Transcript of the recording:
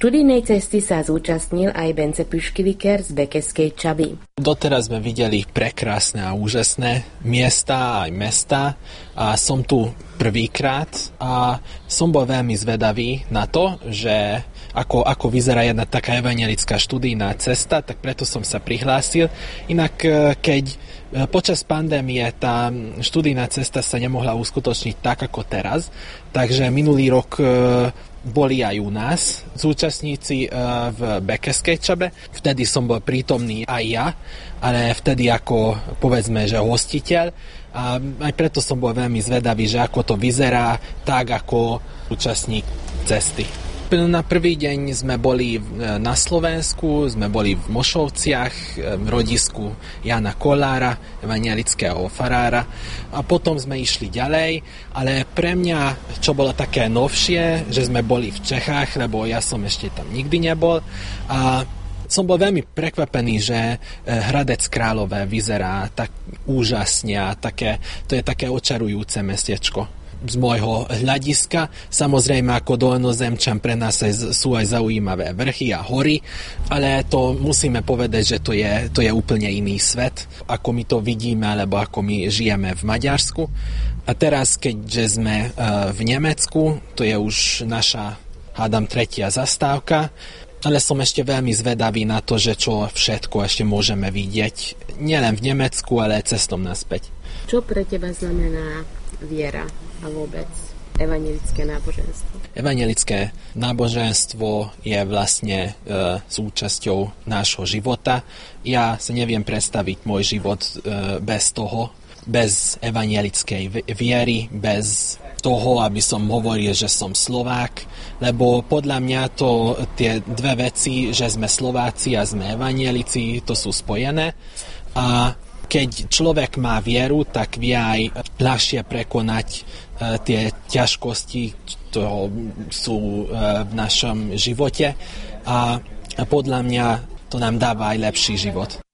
Študijnej cesty sa zúčastnil aj Bence Püškiliker z Bekeskej Čaby. Doteraz sme videli prekrásne a úžasné miesta aj mesta a som tu prvýkrát a som bol veľmi zvedavý na to, že ako vyzerá jedna taká evanjelická študijná cesta, tak preto som sa prihlásil. Inak keď počas pandémie tá študijná cesta sa nemohla uskutočniť tak ako teraz, takže minulý rok boli aj u nás zúčastníci v Bekeskej Čabe. Vtedy som bol prítomný aj ja, ale vtedy ako povedzme, že hostiteľ. A aj preto som bol veľmi zvedavý, že ako to vyzerá tak ako účastník cesty. Na prvý deň sme boli na Slovensku, sme boli v Mošovciach, v rodisku Jana Kolára, evanjelického farára, a potom sme išli ďalej, ale pre mňa, čo bolo také novšie, že sme boli v Čechách, lebo ja som ešte tam nikdy nebol, a som bol veľmi prekvapený, že Hradec Králové vyzerá tak úžasne a to je také očarujúce mestečko. Z môjho hľadiska, samozrejme ako dolnozemčan pre nás sú aj zaujímavé vrchy a hory, ale to musíme povedať, že to je úplne iný svet, ako my to vidíme, alebo ako my žijeme v Maďarsku. A teraz, keďže sme v Nemecku, to je už naša, hádam, 3. zastávka, ale som ešte veľmi zvedavý na to, že čo všetko ešte môžeme vidieť, nielen v Nemecku, ale cestom naspäť. Čo pre teba znamená viera a vôbec evanjelické náboženstvo? Evanjelické náboženstvo je vlastne súčasťou nášho života. Ja sa neviem predstaviť môj život bez toho, bez evanjelickej viery, bez toho, aby som hovoril, že som Slovák, lebo podľa mňa to tie dve veci, že sme Slováci a sme evanjelici, to sú spojené. A keď človek má vieru, tak vie aj ľahšie prekonať tie ťažkosti, ktoré sú v našom živote, a podľa mňa to nám dáva aj lepší život.